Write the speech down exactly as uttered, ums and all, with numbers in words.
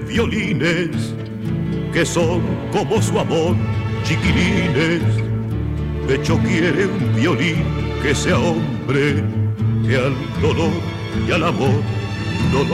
violines que son como su amor, chiquilines. Pecho quiere un violín que sea hombre, que al dolor y al amor no lo